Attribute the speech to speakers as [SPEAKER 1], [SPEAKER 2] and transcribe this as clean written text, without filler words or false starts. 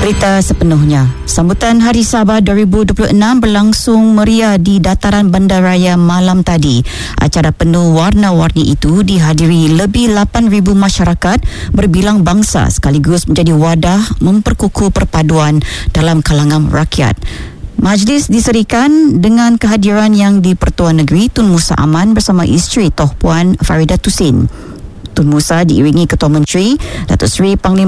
[SPEAKER 1] Berita sepenuhnya. Sambutan Hari Sabah 2026 berlangsung meriah di dataran bandaraya malam tadi. Acara penuh warna-warni itu dihadiri lebih 8,000 masyarakat berbilang bangsa sekaligus menjadi wadah memperkukuh perpaduan dalam kalangan rakyat. Majlis diserikan dengan kehadiran Yang di-Pertuan Negeri Tun Musa Aman bersama isteri Toh Puan Farida Tusin. Tun Musa diiringi Ketua Menteri Datuk Seri Panglima